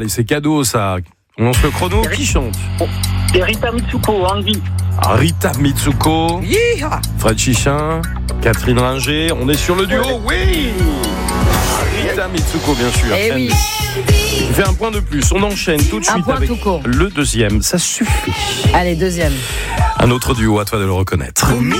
allez, c'est cadeau ça. On lance le chrono. Qui chante? C'est Rita Mitsuko, Andy. Rita Mitsuko, Yeeha. Fred Chichin, Catherine Ringer. On est sur le duo, oui. Rita Mitsuko, bien sûr. Eh oui. Il fait un point de plus. On enchaîne tout de Un suite point avec tout court. le deuxième. Ça suffit. Allez, deuxième. Un autre duo, à toi de le reconnaître.